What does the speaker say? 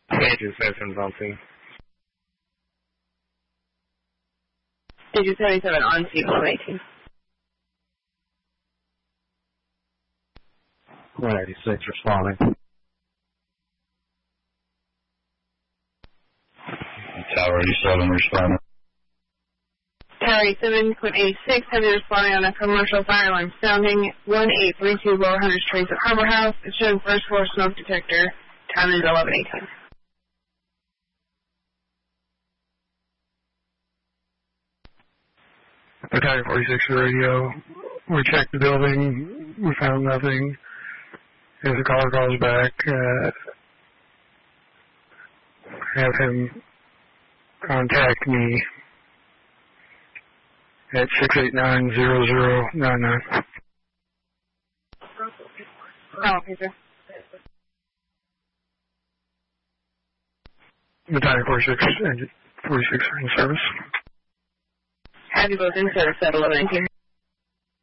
Agent Simpson bumping. Agent 77 on scene 118. 186 responding. Tower 87 responding. Tower 87, Quint 86, heavy responding on a commercial fire alarm sounding 1832 Lower Hunter Street at Harbor House. It's showing first floor smoke detector. Time is 11:18. Battalion 46 radio. We checked the building. We found nothing. As the caller calls back, have him contact me at 689-0099. Oh, okay, sir. Battalion 46 are in service. Have you both in service at 11:19?